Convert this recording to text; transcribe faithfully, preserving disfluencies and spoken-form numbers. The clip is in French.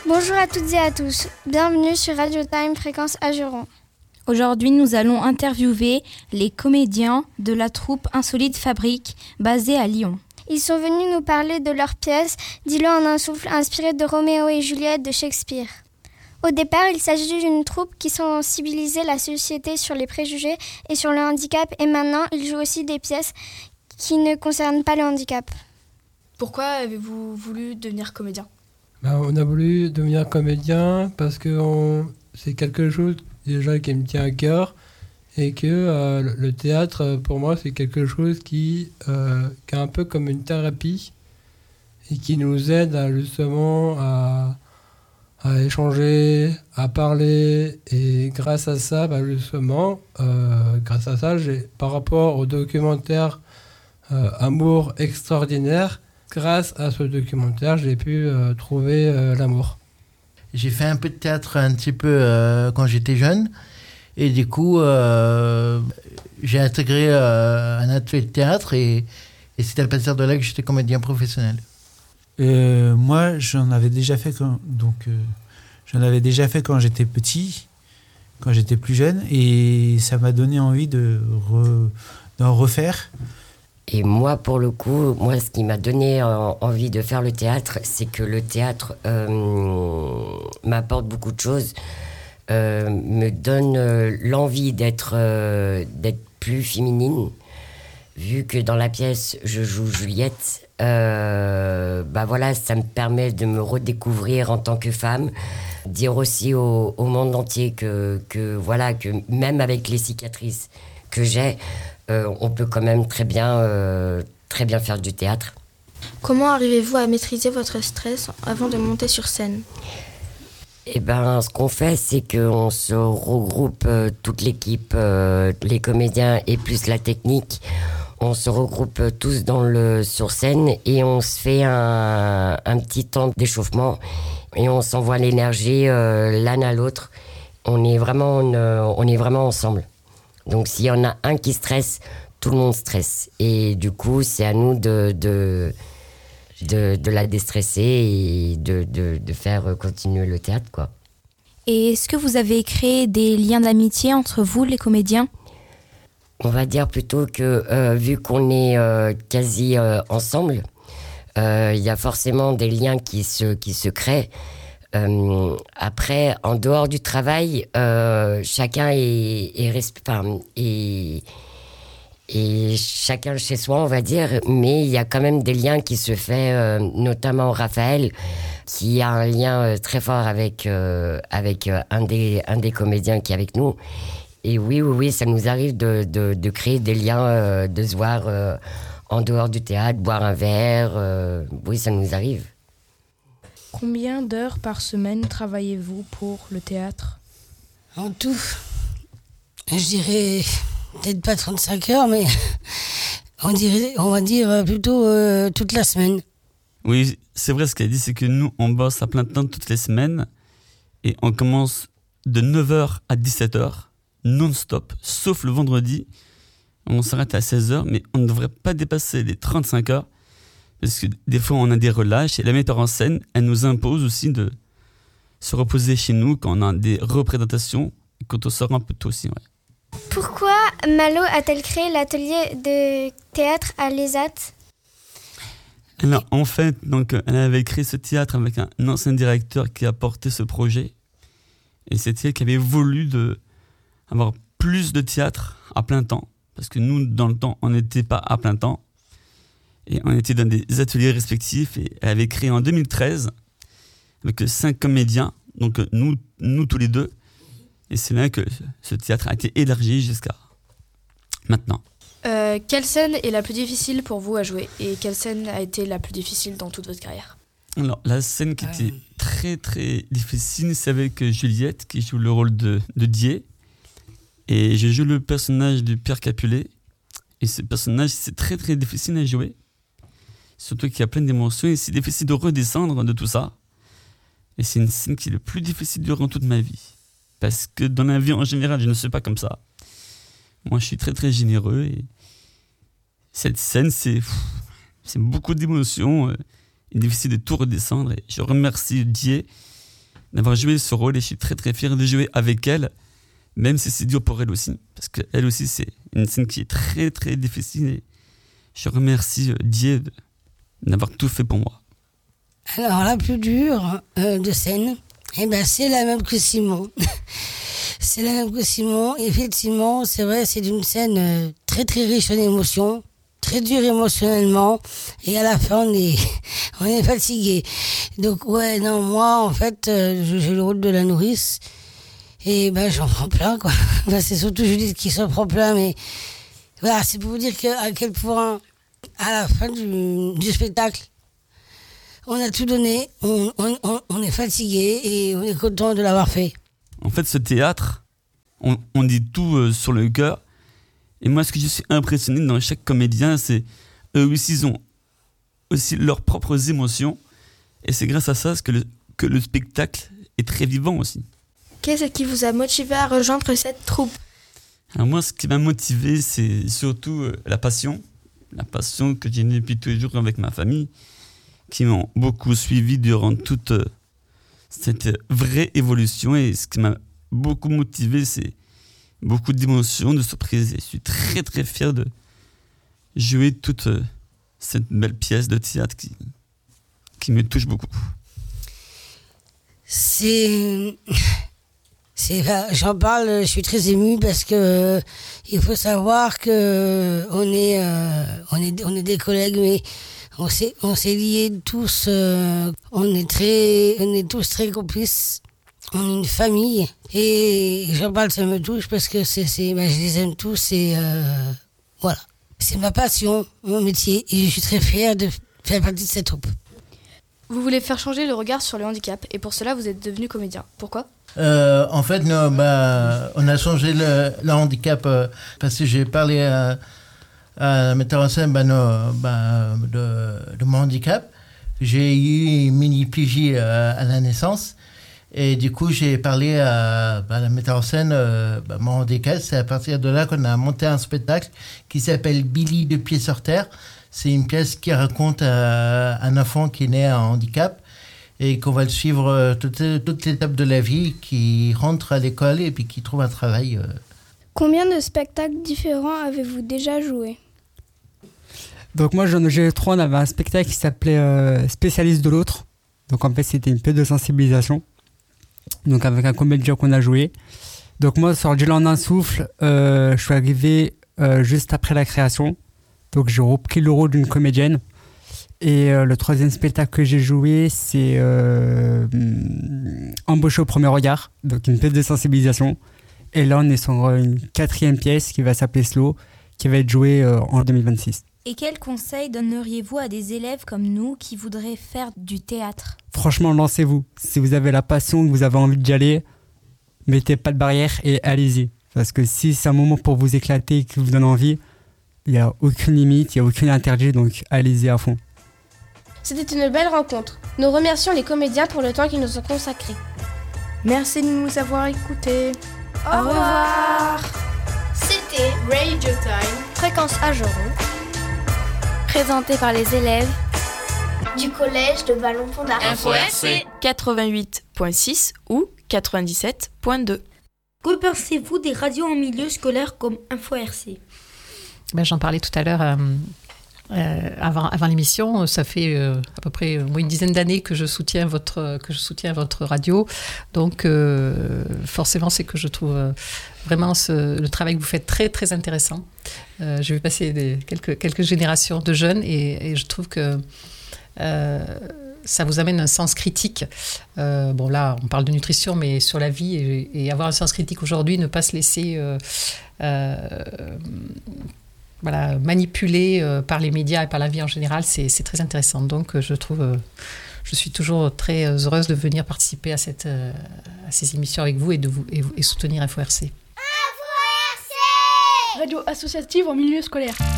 Bonjour à toutes et à tous, bienvenue sur Radio Time Fréquence Ageron. Aujourd'hui, nous allons interviewer les comédiens de la troupe Insolite Fabrique, basée à Lyon. Ils sont venus nous parler de leur pièce « Dis-le en un souffle » inspirée de Roméo et Juliette de Shakespeare. Au départ, il s'agit d'une troupe qui sensibilisait la société sur les préjugés et sur le handicap, et maintenant, ils jouent aussi des pièces qui ne concernent pas le handicap. Pourquoi avez-vous voulu devenir comédien ? Ben, on a voulu devenir comédien parce que on, c'est quelque chose déjà qui me tient à cœur et que euh, le théâtre, pour moi, c'est quelque chose qui, euh, qui est un peu comme une thérapie et qui nous aide à, justement à, à échanger, à parler. Et grâce à ça, ben, justement, euh, grâce à ça, j'ai, par rapport au documentaire euh, Amour extraordinaire, grâce à ce documentaire, j'ai pu euh, trouver euh, l'amour. J'ai fait un peu de théâtre un petit peu euh, quand j'étais jeune. Et du coup, euh, j'ai intégré euh, un atelier de théâtre et, et c'est à partir de là que j'étais comédien professionnel. Euh, moi, j'en avais déjà fait quand, donc, euh, j'en avais déjà fait quand j'étais petit, quand j'étais plus jeune. Et ça m'a donné envie de re, d'en refaire. Et moi, pour le coup, moi, ce qui m'a donné euh, envie de faire le théâtre, c'est que le théâtre euh, m'apporte beaucoup de choses, euh, me donne euh, l'envie d'être, euh, d'être plus féminine. Vu que dans la pièce, je joue Juliette, euh, bah voilà, ça me permet de me redécouvrir en tant que femme, dire aussi au, au monde entier que, que, voilà, que même avec les cicatrices que j'ai, Euh, on peut quand même très bien, euh, très bien faire du théâtre. Comment arrivez-vous à maîtriser votre stress avant de monter sur scène ? Eh ben, ce qu'on fait, c'est qu'on se regroupe, euh, toute l'équipe, euh, les comédiens et plus la technique. On se regroupe tous dans le, sur scène et on se fait un, un petit temps d'échauffement et on s'envoie l'énergie euh, l'un à l'autre. On est vraiment, une, on est vraiment ensemble. Donc, s'il y en a un qui stresse, tout le monde stresse. Et du coup, c'est à nous de, de, de, de la déstresser et de, de, de faire continuer le théâtre, quoi. Et est-ce que vous avez créé des liens d'amitié entre vous, les comédiens ? On va dire plutôt que, euh, vu qu'on est euh, quasi euh, ensemble, il euh, y a forcément des liens qui se, qui se créent. Euh, après, en dehors du travail, euh, chacun est, est, resp- enfin, est, est chacun chez soi, on va dire, mais il y a quand même des liens qui se font, euh, notamment Raphaël, qui a un lien euh, très fort avec, euh, avec euh, un, des, un des comédiens qui est avec nous. Et oui, oui, oui, ça nous arrive de, de, de créer des liens, euh, de se voir euh, en dehors du théâtre, boire un verre, euh, oui, ça nous arrive. Combien d'heures par semaine travaillez-vous pour le théâtre ? En tout, je dirais peut-être pas trente-cinq heures, mais on, dirait, on va dire plutôt euh, toute la semaine. Oui, c'est vrai ce qu'elle dit, c'est que nous, on bosse à plein temps toutes les semaines et on commence de neuf heures à dix-sept heures, non-stop, sauf le vendredi. On s'arrête à seize heures, mais on ne devrait pas dépasser les trente-cinq heures. Parce que des fois, on a des relâches et la metteur en scène, elle nous impose aussi de se reposer chez nous quand on a des représentations et quand on sort un peu tôt aussi. Ouais. Pourquoi Malo a-t-elle créé l'atelier de théâtre à l'ESAT ? Alors, en fait, donc, elle avait créé ce théâtre avec un ancien directeur qui a porté ce projet. Et c'est elle qui avait voulu de avoir plus de théâtre à plein temps. Parce que nous, dans le temps, on n'était pas à plein temps. Et on était dans des ateliers respectifs et elle avait créé en deux mille treize avec cinq comédiens, donc nous, nous tous les deux. Et c'est là que ce théâtre a été élargi jusqu'à maintenant. Euh, quelle scène est la plus difficile pour vous à jouer et quelle scène a été la plus difficile dans toute votre carrière ? Alors, la scène qui était très très difficile, c'est avec Juliette qui joue le rôle de, de Dié. Et je joue le personnage de Pierre Capulet. Et ce personnage, c'est très très difficile à jouer. Surtout qu'il y a plein d'émotions et c'est difficile de redescendre de tout ça. Et c'est une scène qui est le plus difficile durant toute ma vie. Parce que dans la vie en général, je ne suis pas comme ça. Moi, je suis très très généreux et cette scène, c'est, c'est beaucoup d'émotions. Il est difficile de tout redescendre et je remercie Dieu d'avoir joué ce rôle et je suis très très fier de jouer avec elle, même si c'est dur pour elle aussi, parce qu'elle aussi c'est une scène qui est très très difficile et je remercie Dieu d'avoir tout fait pour moi. Alors la plus dure euh, de scène, eh ben, c'est la même que Simon. C'est la même que Simon. Effectivement, c'est vrai, c'est une scène euh, très très riche en émotions, très dure émotionnellement, et à la fin on est, on est fatigué. Donc ouais, non, moi en fait, euh, j'ai le rôle de la nourrice, et ben j'en prends plein quoi. Ben, c'est surtout Judith qui s'en prend plein, mais voilà, c'est pour vous dire que, à quel point, à la fin du, du spectacle, on a tout donné, on, on, on est fatigué et on est content de l'avoir fait. En fait, ce théâtre, on, on dit tout euh, sur le cœur. Et moi, ce que je suis impressionné dans chaque comédien, c'est eux aussi, ils ont aussi leurs propres émotions. Et c'est grâce à ça que le, que le spectacle est très vivant aussi. Qu'est-ce qui vous a motivé à rejoindre cette troupe ? Alors moi, ce qui m'a motivé, c'est surtout euh, la passion. La passion que j'ai depuis toujours avec ma famille, qui m'ont beaucoup suivi durant toute euh, cette vraie évolution. Et ce qui m'a beaucoup motivé, c'est beaucoup d'émotions, de surprises. Et je suis très très fier de jouer toute euh, cette belle pièce de théâtre qui, qui me touche beaucoup. C'est... C'est, j'en parle, je suis très émue parce que euh, il faut savoir que on est, euh, on est, on est des collègues, mais on s'est, on s'est liés tous. Euh, on est très, on est tous très complices. On est une famille et j'en parle, ça me touche parce que c'est, c'est, ben, je les aime tous et euh, voilà. C'est ma passion, mon métier et je suis très fière de faire partie de cette troupe. Vous voulez faire changer le regard sur le handicap et pour cela vous êtes devenu comédien. Pourquoi ? Euh, en fait, non, bah, on a changé le, le handicap euh, parce que j'ai parlé à, à la metteur en scène bah, non, bah, de, de mon handicap. J'ai eu une mini-plégie euh, à la naissance et du coup, j'ai parlé à bah, la metteur en scène euh, bah, mon handicap. C'est à partir de là qu'on a monté un spectacle qui s'appelle Billy de pied sur terre. C'est une pièce qui raconte euh, un enfant qui est né en handicap et qu'on va le suivre toute, toute l'étape de la vie, qui rentre à l'école et puis qui trouve un travail. Combien de spectacles différents avez-vous déjà joué ? Donc moi, j'en ai joué trois. On avait un spectacle qui s'appelait euh, Spécialiste de l'autre. Donc en fait, c'était une pièce de sensibilisation. Donc avec un comédien qu'on a joué. Donc moi, sur Dis-le en un souffle, euh, je suis arrivé euh, juste après la création. Donc j'ai repris le rôle d'une comédienne. Et euh, le troisième spectacle que j'ai joué, c'est euh, Embauché au premier regard, donc une pièce de sensibilisation. Et là, on est sur une quatrième pièce qui va s'appeler Slow, qui va être jouée euh, en deux mille vingt-six. Et quels conseils donneriez-vous à des élèves comme nous qui voudraient faire du théâtre ? Franchement, lancez-vous. Si vous avez la passion, que vous avez envie d'y aller, mettez pas de barrière et allez-y. Parce que si c'est un moment pour vous éclater et qui vous donne envie, il n'y a aucune limite, il n'y a aucun interdit, donc allez-y à fond. C'était une belle rencontre. Nous remercions les comédiens pour le temps qu'ils nous ont consacré. Merci de nous avoir écoutés. Au, Au revoir. C'était Radio Time, fréquence Ageron, présenté par les élèves du collège de Vallon-Pont-d'Arc. Info R C quatre-vingt-huit virgule six ou quatre-vingt-dix-sept virgule deux. Que pensez-vous des radios en milieu scolaire comme Info R C ? Ben, j'en parlais tout à l'heure. Euh... Euh, avant, avant l'émission, ça fait euh, à peu près euh, une dizaine d'années que je soutiens votre, que je soutiens votre radio. Donc, euh, forcément, c'est que je trouve euh, vraiment ce, le travail que vous faites très, très intéressant. Euh, je vais passer des, quelques, quelques générations de jeunes et, et je trouve que euh, ça vous amène un sens critique. Euh, bon, là, on parle de nutrition, mais sur la vie et, et avoir un sens critique aujourd'hui, ne pas se laisser... Euh, euh, Voilà, manipulé euh, par les médias et par la vie en général, c'est, c'est très intéressant. Donc, euh, je trouve, euh, je suis toujours très euh, heureuse de venir participer à, cette, euh, à ces émissions avec vous et de vous et, et soutenir Info R C. Info R C, radio associative en milieu scolaire.